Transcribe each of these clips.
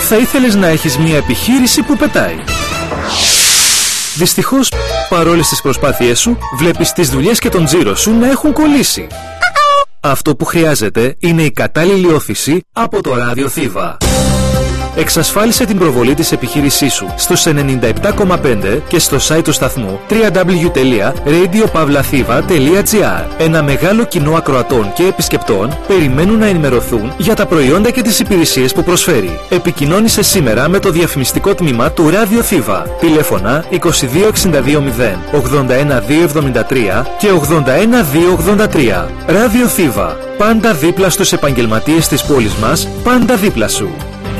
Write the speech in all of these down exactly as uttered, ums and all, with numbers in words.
θα ήθελες να έχεις μια επιχείρηση που πετάει. Δυστυχώς, παρόλες τις προσπάθειές σου, βλέπεις τις δουλειές και τον τζίρο σου να έχουν κολλήσει. Αυτό που χρειάζεται είναι η κατάλληλη όθηση από το ράδιο Θήβα. Εξασφάλισε την προβολή της επιχείρησής σου στους ενενήντα επτά κόμμα πέντε και στο site του σταθμού double-u double-u double-u τελεία radio pavlathiva τελεία gr. Ένα μεγάλο κοινό ακροατών και επισκεπτών περιμένουν να ενημερωθούν για τα προϊόντα και τις υπηρεσίες που προσφέρει. Επικοινώνησε σήμερα με το διαφημιστικό τμήμα του ράδιο Θήβα. Τηλέφωνα είκοσι δύο εξήντα δύο μηδέν ογδόντα ένα δύο εβδομήντα τρία και ογδόντα ένα δύο ογδόντα τρία. Ράδιο Θήβα. Πάντα δίπλα στους επαγγελματίες της πόλης μας, πάντα δίπλα σου.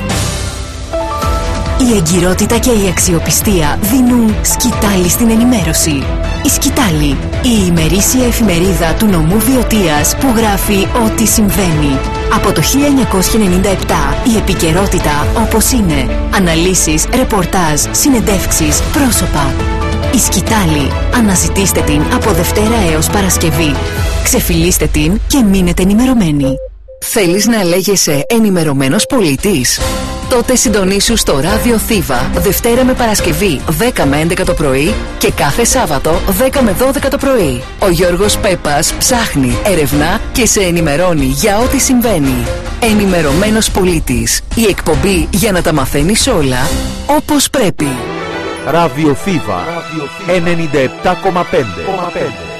Η εγκυρότητα και η αξιοπιστία δίνουν σκητάλη στην ενημέρωση. Η Σκητάλη, η ημερήσια εφημερίδα του νομού Βιωτίας που γράφει ό,τι συμβαίνει. Από το χίλια εννιακόσια ενενήντα επτά η επικαιρότητα όπως είναι. Αναλύσεις, ρεπορτάζ, συνεντεύξεις, πρόσωπα. Η Σκητάλη. Αναζητήστε την από Δευτέρα έως Παρασκευή. Ξεφυλίστε την και μείνετε ενημερωμένοι. Θέλεις να λέγεσαι ενημερωμένος πολίτης? Τότε συντονίσου στο ράδιο Θήβα Δευτέρα με Παρασκευή δέκα με έντεκα το πρωί και κάθε Σάββατο δέκα με δώδεκα το πρωί. Ο Γιώργος Πέπας ψάχνει, ερευνά και σε ενημερώνει για ό,τι συμβαίνει. Ενημερωμένος πολίτης. Η εκπομπή για να τα μαθαίνεις όλα όπως πρέπει. Ράδιο Θήβα ενενήντα επτά κόμμα πέντε.